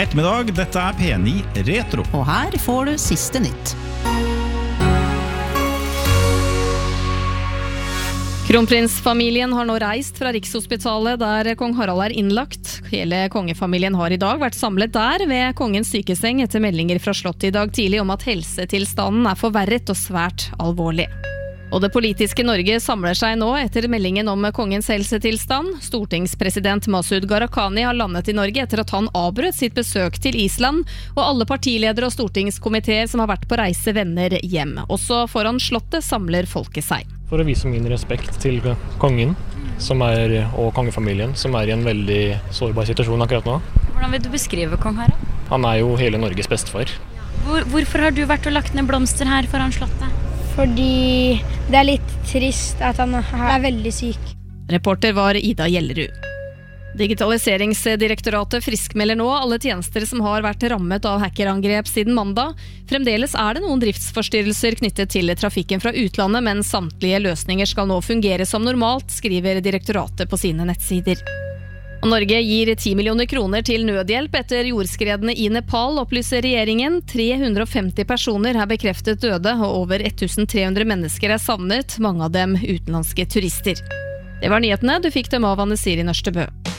ettermiddag, dette P9 Retro. Og her får du siste nytt. Kronprinsfamilien har nå reist fra Rikshospitalet der kong Harald innlagt. Hele kongefamilien har i dag vært samlet der ved kongens sykeseng etter meldinger fra slottet i dag tidlig om at helsetilstanden forverret og svært alvorlig. Og det politiske Norge samler seg nå etter meldingen om kongens helsetilstand. Stortingspresident Masud Gharahkhani har landet i Norge etter at han avbrøt sitt besøk til Island, og alle partiledere og stortingskomiteer som har vært på reise vender hjem. Også foran slottet samler folket seg. For å vise min respekt til kongen og kongefamilien, som i en veldig sårbar situasjon akkurat nå. Hvordan vil du beskrive kong Harald? Han jo hele Norges bestefar. Hvorfor har du vært og lagt ned blomster her foran slottet? Fordi det litt trist at han veldig syk. Reporter var Ida Gjellerud. Digitaliseringsdirektoratet friskmelder nå alle tjenester som har vært rammet av hackerangrep siden mandag. Fremdeles det noen driftsforstyrrelser knyttet til trafikken fra utlandet, men samtlige løsninger skal nå fungere som normalt, skriver direktoratet på sine nettsider. Og Norge gir 10 millioner kroner til nødhjelp etter jordskredene i Nepal, opplyser regjeringen. 350 personer bekreftet døde, og over 1300 mennesker savnet, mange av dem utenlandske turister. Det var nyhetene, du fikk dem av Anne Siri Nørstebø.